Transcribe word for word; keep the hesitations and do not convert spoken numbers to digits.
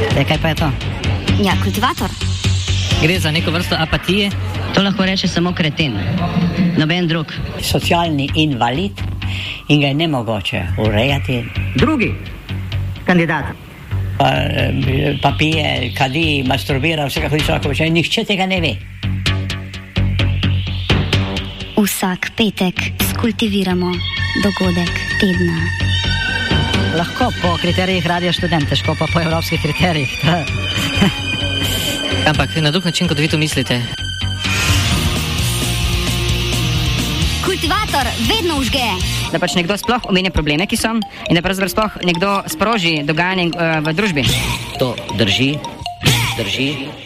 E, kaj pa je to? Ja, kultivator. Gre za neko vrsto apatije. To lahko reče samo kreten, noben drug. Socialni invalid in ga je nemogoče urejati. Drugi kandidat. Pa, pa pije, kadi, masturbira, vsega hodi človeka počne, nihče tega ne ve. Vsak petek skultiviramo dogodek tedna. Lahko po kriterijih Radio Študent, težko pa po evropskih kriterijih. Ampak na drug način, kot vi to mislite. Kultivator vedno užge. Da pač nekdo sploh omenja probleme, ki so, in da pravzaprav sploh nekdo sproži dogajanje uh, v družbi. To drži, drži.